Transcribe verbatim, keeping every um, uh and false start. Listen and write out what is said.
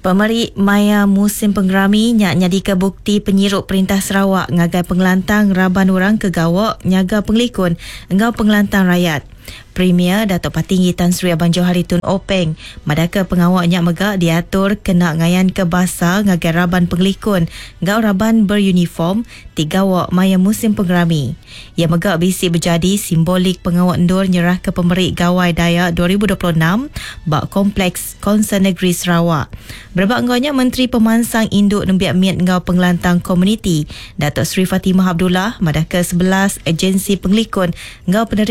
Pemeri Maya Musim Penggerami nyak nyadika bukti penyiruk Perintah Sarawak ngagai pengelantang raban orang ke Gawak nyaga penglikun engau pengelantang rakyat. Premier Datuk Patinggi Tan Sri Abang Johari Tun Openg madaka pengawak nyak megak diatur kena ngayan ke basa ngagai raban penglikun ngau raban beruniform tiga wak Maya Musim Penggerami. Ia megak bisi berjadi simbolik pengawak endur nyerah ke Pemeri Gawai Dayak dua ribu dua puluh enam bak Kompleks Konser Negeri Sarawak. Berbak ngaunya Menteri Pemansang Induk Nembiak Miat ngau pengelantang komuniti Datuk Sri Fatimah Abdullah madaka sebelas agensi penglikun ngau peneria